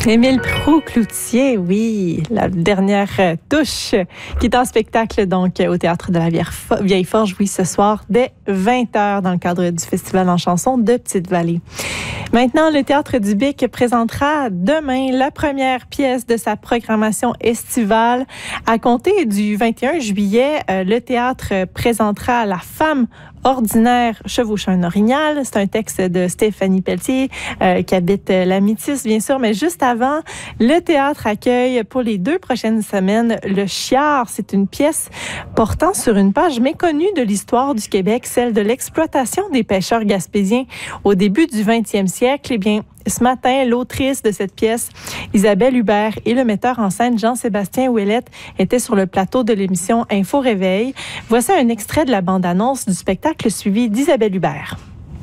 Émile Proulx-Cloutier, oui, la dernière touche qui est en spectacle donc au Théâtre de la Vieille Forge, oui, ce soir dès 20h dans le cadre du Festival en chanson de Petite-Vallée. Maintenant, le Théâtre du Bic présentera demain la première pièce de sa programmation estivale. À compter du 21 juillet, le théâtre présentera La femme ordinaire chevauchant un orignal. C'est un texte de Stéphanie Pelletier qui habite la Métis, bien sûr. Mais juste avant, le théâtre accueille pour les 2 prochaines semaines Le Chiard. C'est une pièce portant sur une page méconnue de l'histoire du Québec, celle de l'exploitation des pêcheurs gaspésiens au début du 20e siècle. Eh bien, ce matin, l'autrice de cette pièce, Isabelle Hubert, et le metteur en scène Jean-Sébastien Ouellette étaient sur le plateau de l'émission Info Réveil. Voici un extrait de la bande-annonce du spectacle suivi d'Isabelle Hubert.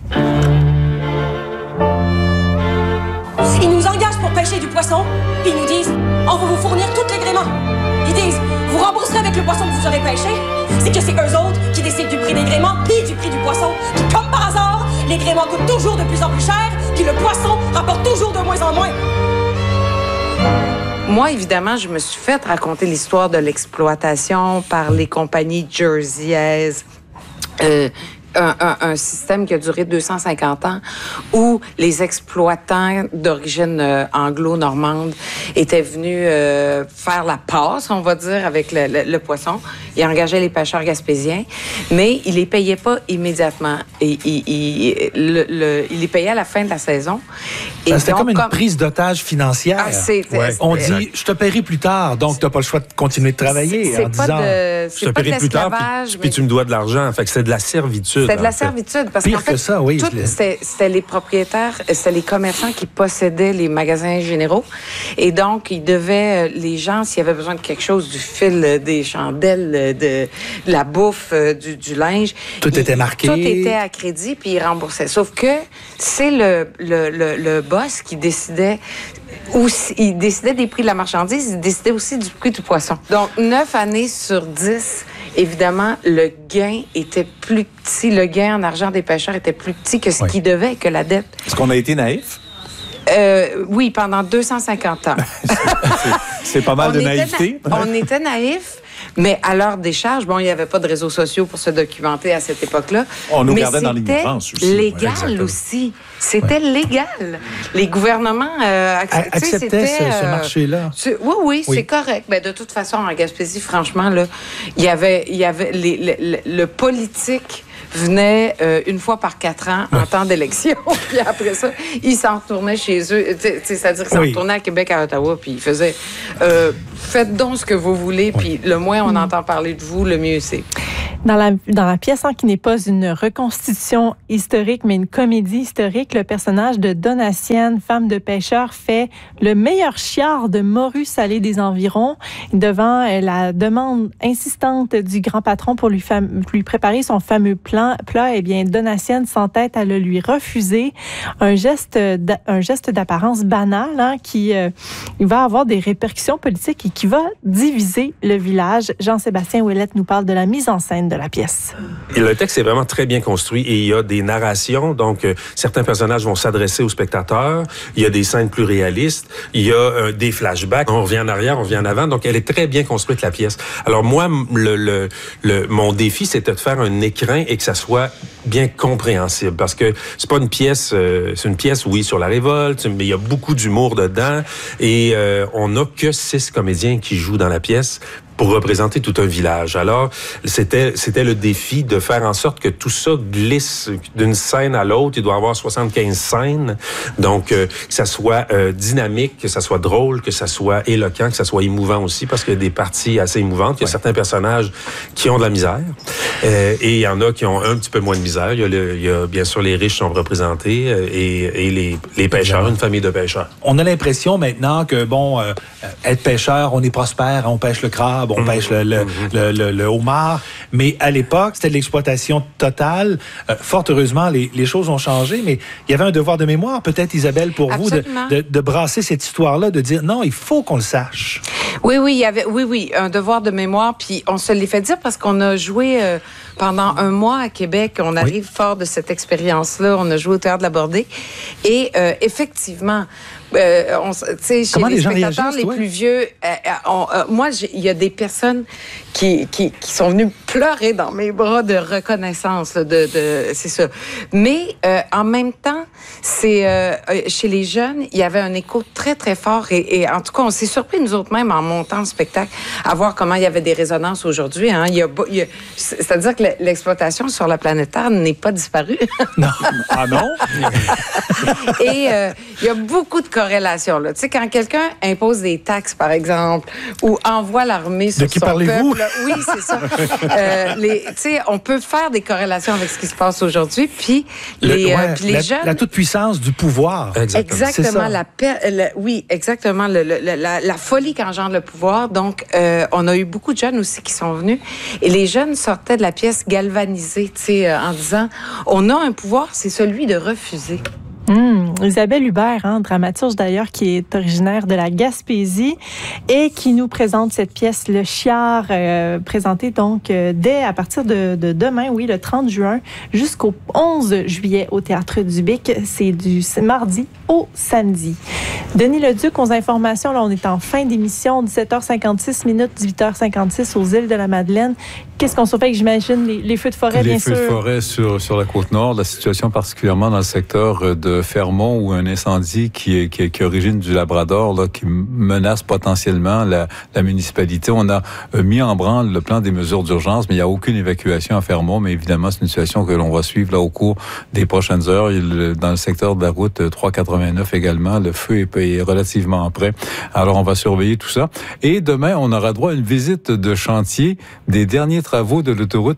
Ils nous engagent pour pêcher du poisson, puis ils nous disent « On va vous fournir tous les gréements ». Ils disent « Vous rembourserez avec le poisson que vous aurez pêché ». C'est que c'est eux autres qui décident du prix des gréements, puis du prix du poisson. Puis comme par hasard, les gréements coûtent toujours de plus en plus cher, puis le poisson rapporte toujours de moins en moins. Moi, évidemment, je me suis fait raconter l'histoire de l'exploitation par les compagnies jerseyaises. Un système qui a duré 250 ans où les exploitants d'origine anglo-normande étaient venus faire la passe, on va dire, avec le poisson. Ils engageaient les pêcheurs gaspésiens, mais ils les payaient pas immédiatement. Et ils les payaient à la fin de la saison. Et c'était comme une prise d'otage financière. On dit, je te paierai plus tard, donc tu n'as pas le choix de continuer de travailler en disant... je te paierai plus tard, puis tu me dois de l'argent. Fait que c'est de la servitude. C'était de la servitude, parce qu'en fait, c'était les propriétaires, c'était les commerçants qui possédaient les magasins généraux. Et donc, ils devaient, les gens, s'il y avait besoin de quelque chose, du fil, des chandelles, de la bouffe, du linge... Tout était marqué. Tout était à crédit, puis ils remboursaient. Sauf que c'est le boss qui décidait... Il décidait des prix de la marchandise, il décidait aussi du prix du poisson. Donc, 9 années sur 10... Évidemment, le gain était plus petit. Le gain en argent des pêcheurs était plus petit que ce qu'ils devaient, que la dette. Est-ce qu'on a été naïf? Oui, pendant 250 ans. C'est pas mal de naïveté. On était naïfs, mais à l'heure des charges, bon, il n'y avait pas de réseaux sociaux pour se documenter à cette époque-là. On nous gardait dans l'ignorance aussi. Légal aussi. C'était légal. Les gouvernements acceptaient ce marché-là. Oui, c'est correct. Ben, de toute façon, en Gaspésie, franchement, là, il y avait le politique venait une fois par 4 ans en temps d'élection. Puis après ça, ils s'en retournaient chez eux. C'est-à-dire qu'ils s'en retournaient à Québec, à Ottawa, puis ils faisaient faites donc ce que vous voulez, puis le moins on entend parler de vous, le mieux c'est. Dans la pièce, qui n'est pas une reconstitution historique, mais une comédie historique, le personnage de Donatienne, femme de pêcheur, fait le meilleur chiard de morue salée des environs devant la demande insistante du grand patron pour lui préparer son fameux plat. Eh bien, Donatienne s'entête à le lui refuser. Un geste d'apparence banal qui va avoir des répercussions politiques et qui va diviser le village. Jean-Sébastien Ouellette nous parle de la mise en scène de la pièce. Et le texte est vraiment très bien construit et il y a des narrations, donc certains personnages vont s'adresser aux spectateurs, il y a des scènes plus réalistes, il y a des flashbacks, on revient en arrière, on revient en avant, donc elle est très bien construite la pièce. Alors moi, mon défi, c'était de faire un écrin et que ça soit bien compréhensible, parce que c'est pas une pièce, c'est une pièce, oui, sur la révolte, mais il y a beaucoup d'humour dedans et on n'a que 6 comédiens qui jouent dans la pièce pour représenter tout un village. Alors, c'était le défi de faire en sorte que tout ça glisse d'une scène à l'autre. Il doit y avoir 75 scènes. Donc, que ça soit dynamique, que ça soit drôle, que ça soit éloquent, que ça soit émouvant aussi, parce qu'il y a des parties assez émouvantes. Il y a certains personnages qui ont de la misère et il y en a qui ont un petit peu moins de misère. Il y a bien sûr, les riches sont représentés et les pêcheurs, une famille de pêcheurs. On a l'impression maintenant que, être pêcheur, on est prospère, on pêche le crabe, on pêche le homard. Mais à l'époque, c'était de l'exploitation totale. Fort heureusement, les choses ont changé, mais il y avait un devoir de mémoire, peut-être, Isabelle, pour Absolument. vous, de brasser cette histoire-là, de dire non, il faut qu'on le sache. Oui, il y avait un devoir de mémoire, puis on se l'est fait dire parce qu'on a joué pendant un mois à Québec. On arrive fort de cette expérience-là. On a joué au Théâtre de la Bordée. Et effectivement, chez les spectateurs les plus vieux, moi, il y a des personnes qui sont venues pleurer dans mes bras de reconnaissance, c'est ça. Mais en même temps, chez les jeunes, il y avait un écho très, très fort. Et en tout cas, on s'est surpris, nous autres même, en montant le spectacle, à voir comment il y avait des résonances aujourd'hui. Hein. C'est-à-dire que l'exploitation sur la planète Terre n'est pas disparue. Non. Ah non? Et il y a beaucoup de corrélations. Tu sais, quand quelqu'un impose des taxes, par exemple, ou envoie l'armée sur son peuple... Oui, c'est ça. Tu sais, on peut faire des corrélations avec ce qui se passe aujourd'hui. Puis les jeunes... La toute-puissance du pouvoir. Exactement. Oui, exactement. La folie qu'engendre le pouvoir. Donc, on a eu beaucoup de jeunes aussi qui sont venus. Et les jeunes sortaient de la pièce galvanisés, tu sais, en disant, on a un pouvoir, c'est celui de refuser. Isabelle Hubert, dramaturge d'ailleurs, qui est originaire de la Gaspésie et qui nous présente cette pièce Le Chiard, présentée donc à partir de demain, oui, le 30 juin, jusqu'au 11 juillet au Théâtre du Bic. C'est du mardi au samedi. Denis Leduc, aux informations, là, on est en fin d'émission, 17h56 minutes, 18h56 aux îles de la Madeleine. Qu'est-ce qu'on surveille? J'imagine les feux de forêt, bien sûr. Les feux de forêt sur la Côte-Nord, la situation particulièrement dans le secteur de Fermont, où un incendie qui origine du Labrador, là, qui menace potentiellement la municipalité. On a mis en branle le plan des mesures d'urgence, mais il n'y a aucune évacuation à Fermont. Mais évidemment, c'est une situation que l'on va suivre là au cours des prochaines heures. Dans le secteur de la route 389 également, le feu est relativement près. Alors, on va surveiller tout ça. Et demain, on aura droit à une visite de chantier des derniers travaux de l'autoroute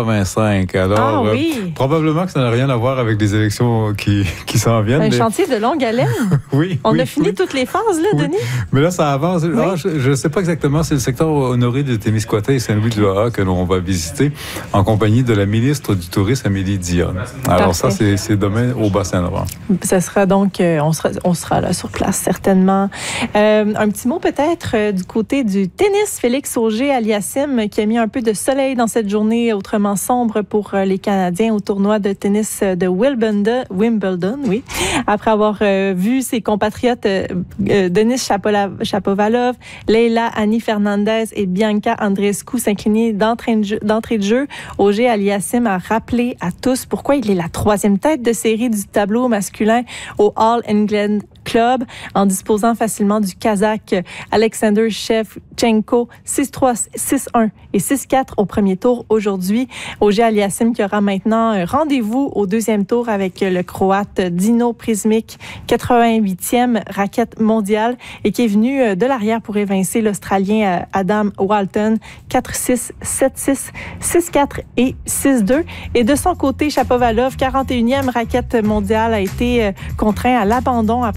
85. Alors, probablement que ça n'a rien à voir avec les élections qui s'en viennent. Un chantier de longue haleine. Oui. On a fini toutes les phases, là, Denis? Mais là, ça avance. Oui. Je ne sais pas exactement. C'est le secteur honoré de Témiscouata et Saint-Louis-du-Haha que l'on va visiter en compagnie de la ministre du Tourisme, Amélie Dionne. Alors ça, c'est demain au Bas-Saint-Laurent. Ça sera donc, on sera là sur place, certainement. Un petit mot peut-être du côté du tennis. Félix Auger-Aliassime qui a mis un peu de soleil dans cette journée autrement sombre pour les Canadiens au tournoi de tennis de Wimbledon, oui. Après avoir vu ses compatriotes Denis Shapovalov, Leila Annie Fernandez et Bianca Andreescu s'incliner d'entrée de jeu, Auger-Aliassime a rappelé à tous pourquoi il est la troisième tête de série du tableau masculin au All England Club, en disposant facilement du Kazakh Alexander Shevchenko 6-3, 6-1 et 6-4 au premier tour aujourd'hui. Auger-Aliassime qui aura maintenant un rendez-vous au deuxième tour avec le Croate Dino Prizmic, 88e raquette mondiale, et qui est venu de l'arrière pour évincer l'Australien Adam Walton 4-6, 7-6, 6-4 et 6-2. Et de son côté, Shapovalov, 41e raquette mondiale, a été contraint à l'abandon après